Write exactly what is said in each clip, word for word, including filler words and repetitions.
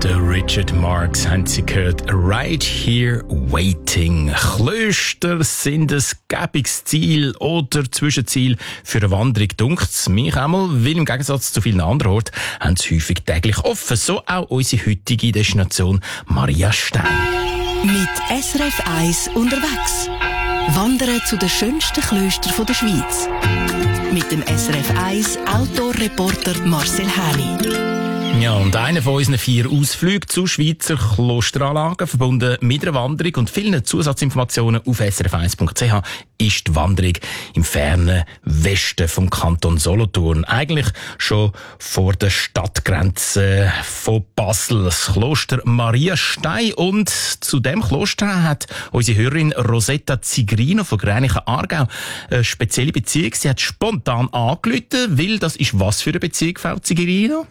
Der Richard Marx haben Sie gehört. Right here waiting. Klöster sind ein gäbiges Ziel oder Zwischenziel für eine Wanderung. Dunkt's mich einmal, weil im Gegensatz zu vielen anderen Orten haben sie häufig täglich offen. So auch unsere heutige Destination Maria Stein. Mit S R F eins unterwegs. Wandern zu den schönsten Klöstern der Schweiz. Mit dem S R F eins Outdoor-Reporter Marcel Häni. Ja, und einer von unseren vier Ausflügen zu Schweizer Klosteranlagen, verbunden mit einer Wanderung und vielen Zusatzinformationen auf s r f eins punkt c h, ist die Wanderung im fernen Westen vom Kanton Solothurn. Eigentlich schon vor der Stadtgrenze von Basel. Das Kloster Maria Stein. Und zu dem Kloster hat unsere Hörerin Rosetta Zigrino von Gränichen Aargau eine spezielle Beziehung. Sie hat spontan angerufen, weil das ist was für eine Beziehung, Frau Zigrino?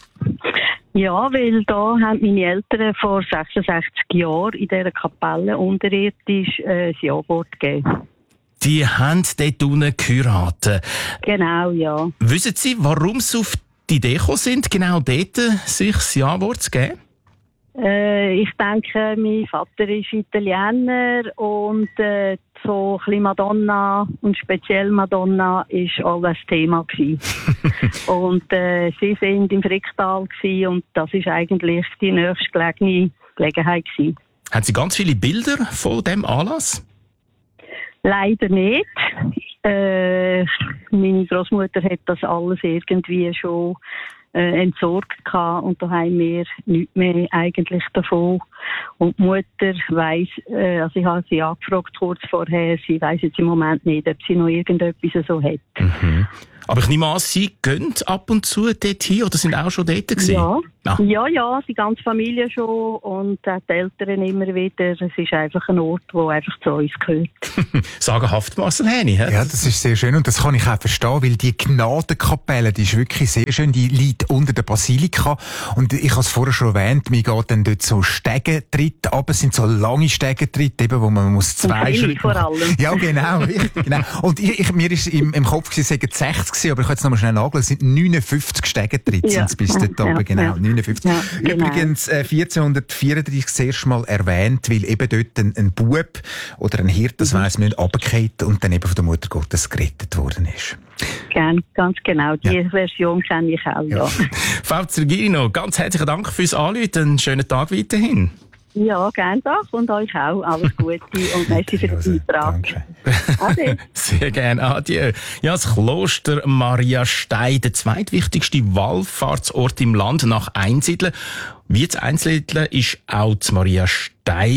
Ja, weil da haben meine Eltern vor sechsundsechzig Jahren in dieser Kapelle unterirdisch äh, ein Ja-Wort gegeben. Die haben dort unten geheiratet. Genau, ja. Wissen Sie, warum Sie auf die Idee gekommen sind, genau dort sich das Ja-Wort zu geben? Äh, ich denke, mein Vater ist Italiener und äh, so ein bisschen Madonna und speziell Madonna ist alles Thema gewesen. Und äh, sie sind im Fricktal gewesen und das ist eigentlich die nächstgelegene Gelegenheit gewesen. Haben Sie ganz viele Bilder von dem Anlass? Leider nicht. Äh, meine Großmutter hat das alles irgendwie schon äh, entsorgt gehabt und da haben wir nichts mehr eigentlich davon. Und die Mutter weiss, äh, also ich habe sie angefragt kurz vorher, sie weiss jetzt im Moment nicht, ob sie noch irgendetwas so hat. Mhm. Aber ich nehme an, Sie gehen ab und zu dorthin oder sind auch schon dort gewesen? Ja, ah. ja, ja, die ganze Familie schon und auch die Eltern immer wieder. Es ist einfach ein Ort, der einfach zu uns gehört. Sagenhaft, Marcel Häni. He? Ja, das ist sehr schön und das kann ich auch verstehen, weil die Gnadenkapelle, die ist wirklich sehr schön, die liegt unter der Basilika und ich habe es vorher schon erwähnt, mir geht dann dort so Stegentritte ab, es sind so lange Stegentritte, eben, wo man muss zwei Schritte vor allem. Ja, genau, richtig, genau. Und ich, ich, mir ist im, im Kopf gewesen, es seien sechzig gewesen, aber ich kann jetzt noch mal schnell nageln, es sind neunundfünfzig Stegentritte, ja. Bis dort ja, oben, genau, ja. neunundfünfzig. Ja, genau. Übrigens, äh, vierzehnhundertvierunddreißig das erste Mal erwähnt, weil eben dort ein, ein Bub oder ein Hirte, das mhm. weiss man nicht, runtergefallen und dann eben von der Mutter Gottes gerettet worden ist. Gern, ganz genau, die ja. Version kenne ich auch, ja. Frau Zigrino, ganz herzlichen Dank fürs Anrufen, einen schönen Tag weiterhin. Ja, gerne doch und euch auch. Alles Gute und merci für den Beitrag. Danke. Sehr gerne. Adieu. Ja, das Kloster Maria Stein, der zweitwichtigste Wallfahrtsort im Land nach Einsiedeln. Wie zu Einsiedeln ist auch das Maria Stein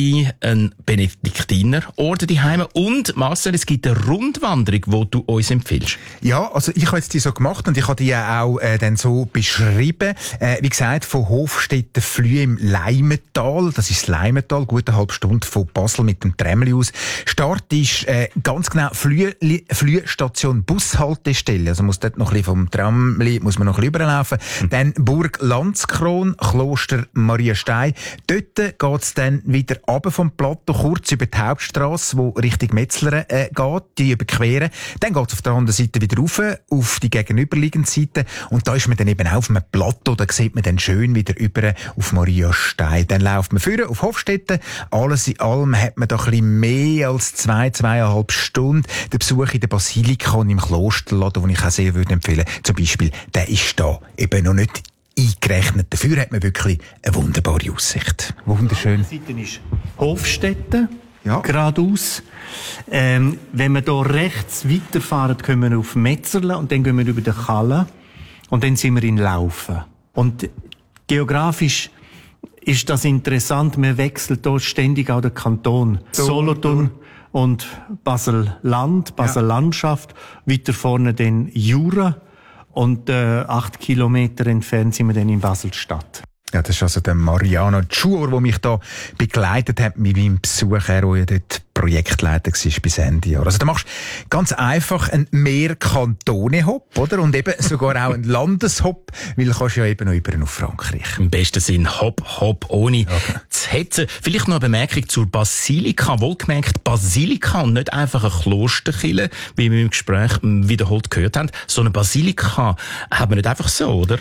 ein Benediktinerorden daheim. Und Marcel, es gibt eine Rundwanderung, die du uns empfiehlst. Ja, also ich habe jetzt die so gemacht und ich habe die ja auch äh, dann so beschrieben. Äh, wie gesagt, von Hofstetten Flüe im Leimental. Das ist das Leimental, gut eine halbe Stunde von Basel mit dem Trämli aus. Start ist äh, ganz genau Flüe, Flüestation Bushaltestelle. Also muss dort noch ein bisschen vom Tramli, muss man noch ein bisschen rüberlaufen. Mhm. Dann Burg Landskron, Kloster Maria Stein. Dort geht's dann wieder runter vom Plateau, kurz über die Hauptstrasse, wo Richtung Metzler äh, geht, die überqueren. Dann geht's auf der anderen Seite wieder rauf, auf die gegenüberliegende Seite. Und da ist man dann eben auch auf einem Plateau, da sieht man dann schön wieder über auf Maria Stein. Dann läuft man vorne auf Hofstetten. Alles in allem hat man da ein bisschen mehr als zwei, zweieinhalb Stunden. Der Besuch in der Basilika und im Klosterladen, den ich auch sehr würde empfehlen, zum Beispiel, der ist da eben noch nicht eingerechnet. Dafür hat man wirklich eine wunderbare Aussicht. Wunderschön. Die Seite ist Hofstetten, ja. Geradeaus. Ähm, wenn wir hier rechts weiterfahren, kommen wir auf Metzerle und dann gehen wir über den Kalle und dann sind wir in Laufen. Und geografisch ist das interessant, man wechselt hier ständig auch den Kanton. Solothurn und Basel-Land, Basel-Landschaft, weiter vorne den Jura. Und äh, acht Kilometer entfernt sind wir dann in Basel-Stadt. Ja, das ist also der Mariano Giur, der mich da begleitet hat mit meinem Besuch, er, der ja dort Projektleiter war bis Ende Jahr. Also da machst du ganz einfach einen Mehr-Kantone-Hop, oder? Und eben sogar auch einen Landeshopp, weil du kannst ja eben noch über auf Frankreich. Im besten Sinn Hopp, Hopp, ohne okay. zu hetzen. Vielleicht noch eine Bemerkung zur Basilika. Wohlgemerkt Basilika und nicht einfach eine Klosterkirche, wie wir im Gespräch wiederholt gehört haben. So eine Basilika hat man nicht einfach so, oder?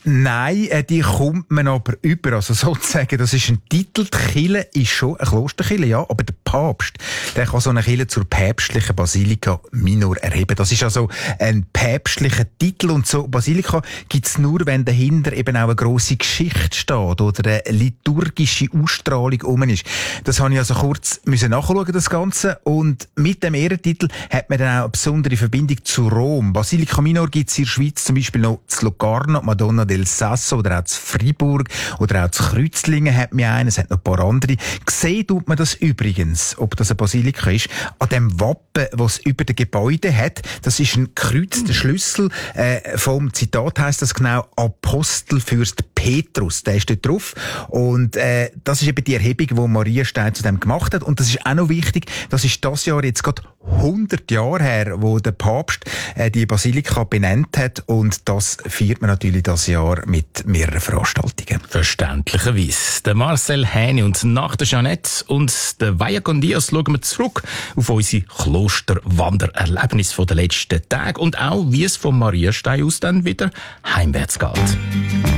Nein, äh, die kommt man aber über. Also sozusagen, das ist ein Titel. Die Kirche ist schon eine Klosterkirche, ja, aber der Papst, der kann so eine Kirche zur päpstlichen Basilika Minor erheben. Das ist also ein päpstlicher Titel und so Basilika gibt's nur, wenn dahinter eben auch eine grosse Geschichte steht oder eine liturgische Ausstrahlung rum ist. Das habe ich also kurz müssen nachschauen, das Ganze. Und mit dem Ehrentitel hat man dann auch eine besondere Verbindung zu Rom. Basilika Minor gibt's in der Schweiz zum Beispiel noch zu Locarno, Madonna del Sasso oder auch zu Fribourg oder auch zu Kreuzlingen hat man einen, es hat noch ein paar andere. Gesehen tut man das übrigens, ob das eine Basilika ist, an dem Wappen, was es über dem Gebäude hat. Das ist ein gekreuzter Schlüssel. Äh, vom Zitat heisst das genau Apostelfürst Petrus. Der ist dort drauf. Und äh, das ist eben die Erhebung, die Maria Stein zu dem gemacht hat. Und das ist auch noch wichtig, das ist das Jahr jetzt gerade hundert Jahre her, wo der Papst äh, die Basilika benannt hat. Und das feiert man natürlich das Jahr mit mehreren Veranstaltungen. Verständlicherweise. Der Marcel Häni und nach der Jeanette und der Vaya con Dios schauen wir zurück auf unsere Klosterwandererlebnisse der letzten Tage und auch, wie es vom Mariastein aus dann wieder heimwärts geht.